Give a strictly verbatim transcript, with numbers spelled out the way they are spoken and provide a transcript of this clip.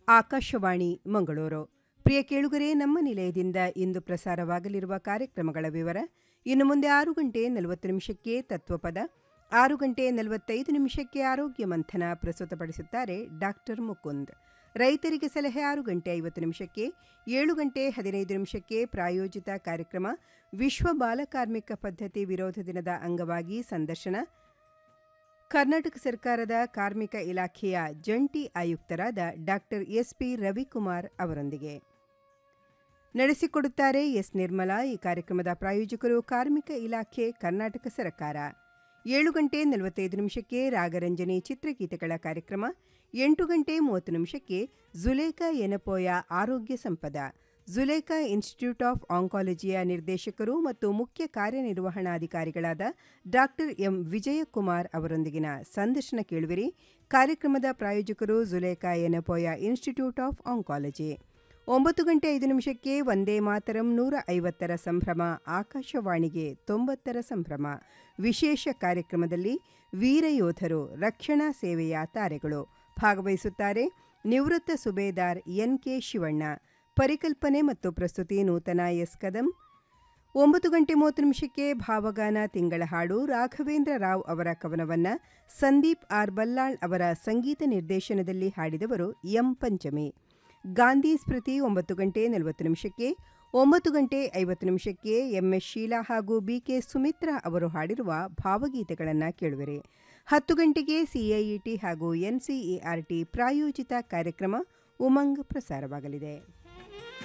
ಆಕಾಶವಾಣಿ ಮಂಗಳೂರು. ಪ್ರಿಯ ಕೇಳುಗರೆ, ನಮ್ಮ ನಿಲಯದಿಂದ ಇಂದು ಪ್ರಸಾರವಾಗಲಿರುವ ಕಾರ್ಯಕ್ರಮಗಳ ವಿವರ. ಇನ್ನು ಮುಂದೆ ಆರು ಗಂಟೆ ನಲವತ್ತು ನಿಮಿಷಕ್ಕೆ ತತ್ವಪದ, ಆರು ಗಂಟೆ ನಲವತ್ತೈದು ನಿಮಿಷಕ್ಕೆ ಆರೋಗ್ಯ ಮಂಥನ ಪ್ರಸ್ತುತಪಡಿಸುತ್ತಾರೆ ಡಾಕ್ಟರ್ ಮುಕುಂದ್. ರೈತರಿಗೆ ಸಲಹೆ ಆರು ಗಂಟೆ ಐವತ್ತು ನಿಮಿಷಕ್ಕೆ, ಏಳು ಗಂಟೆ ಹದಿನೈದು ನಿಮಿಷಕ್ಕೆ ಪ್ರಾಯೋಜಿತ ಕಾರ್ಯಕ್ರಮ ವಿಶ್ವ ಬಾಲಕಾರ್ಮಿಕ ಪದ್ಧತಿ ವಿರೋಧ ದಿನದ ಅಂಗವಾಗಿ ಸಂದರ್ಶನ ಕರ್ನಾಟಕ ಸರ್ಕಾರದ ಕಾರ್ಮಿಕ ಇಲಾಖೆಯ ಜಂಟಿ ಆಯುಕ್ತರಾದ ಡಾಕ್ಟರ್ ಎಸ್ ಪಿ ರವಿಕುಮಾರ್ ಅವರೊಂದಿಗೆ. ನಡೆಸಿಕೊಡುತ್ತಾರೆ ಎಸ್ ನಿರ್ಮಲಾ. ಈ ಕಾರ್ಯಕ್ರಮದ ಪ್ರಾಯೋಜಕರು ಕಾರ್ಮಿಕ ಇಲಾಖೆ, ಕರ್ನಾಟಕ ಸರ್ಕಾರ. ಏಳು ಗಂಟೆ ನಲವತ್ತೈದು ನಿಮಿಷಕ್ಕೆ ರಾಗರಂಜನಿ ಚಿತ್ರಗೀತೆಗಳ ಕಾರ್ಯಕ್ರಮ. ಎಂಟು ಗಂಟೆ ಮೂವತ್ತು ನಿಮಿಷಕ್ಕೆ ಜುಲೇಖಾ ಎನಪೋಯ ಆರೋಗ್ಯ ಸಂಪದ. ಜುಲೇಖಾ ಇನ್ಸ್ಟಿಟ್ಯೂಟ್ ಆಫ್ ಆಂಕಾಲಜಿಯ ನಿರ್ದೇಶಕರು ಮತ್ತು ಮುಖ್ಯ ಕಾರ್ಯನಿರ್ವಹಣಾಧಿಕಾರಿಗಳಾದ ಡಾಕ್ಟರ್ ಎಂ ವಿಜಯಕುಮಾರ್ ಅವರೊಂದಿಗಿನ ಸಂದರ್ಶನ ಕೇಳುವಿರಿ. ಕಾರ್ಯಕ್ರಮದ ಪ್ರಾಯೋಜಕರು Zulekha Yenepoya institute of oncology. ಒಂಬತ್ತು ಗಂಟೆ ಐದು ನಿಮಿಷಕ್ಕೆ ವಂದೇ ಮಾತರಂ ನೂರ ಐವತ್ತರ ಸಂಭ್ರಮ, ಆಕಾಶವಾಣಿಗೆ ತೊಂಬತ್ತರ ಸಂಭ್ರಮ. ವಿಶೇಷ ಕಾರ್ಯಕ್ರಮದಲ್ಲಿ ವೀರಯೋಧರು, ರಕ್ಷಣಾ ಸೇವೆಯ ತಾರೆಗಳು ಭಾಗವಹಿಸುತ್ತಾರೆ. ನಿವೃತ್ತ ಸುಬೇದಾರ್ ಎನ್ ಕೆ ಶಿವಣ್ಣ. ಪರಿಕಲ್ಪನೆ ಮತ್ತು ಪ್ರಸ್ತುತಿ ನೂತನ ಎಸ್ ಕದಂ. ಒಂಬತ್ತು ಗಂಟೆ ಮೂವತ್ತು ನಿಮಿಷಕ್ಕೆ ಭಾವಗಾನ ತಿಂಗಳ ಹಾಡು. ರಾಘವೇಂದ್ರ ರಾವ್ ಅವರ ಕವನವನ್ನು ಸಂದೀಪ್ ಆರ್ ಬಲ್ಲಾಳ್ ಅವರ ಸಂಗೀತ ನಿರ್ದೇಶನದಲ್ಲಿ ಹಾಡಿದವರು ಎಂ ಪಂಚಮಿ. ಗಾಂಧಿ ಸ್ಮೃತಿ ಒಂಬತ್ತು ಗಂಟೆ ನಲವತ್ತು ನಿಮಿಷಕ್ಕೆ. ಒಂಬತ್ತು ಗಂಟೆ ಐವತ್ತು ನಿಮಿಷಕ್ಕೆ ಎಂಎಸ್ ಶೀಲಾ ಹಾಗೂ ಬಿಕೆ ಸುಮಿತ್ರಾ ಅವರು ಹಾಡಿರುವ ಭಾವಗೀತೆಗಳನ್ನು ಕೇಳುವಿರಿ. ಹತ್ತು ಗಂಟೆಗೆ ಸಿಐಇಟಿ ಹಾಗೂ ಎನ್ಸಿಇಆರ್ಟಿ ಪ್ರಾಯೋಜಿತ ಕಾರ್ಯಕ್ರಮ ಉಮಂಗ್ ಪ್ರಸಾರವಾಗಲಿದೆ.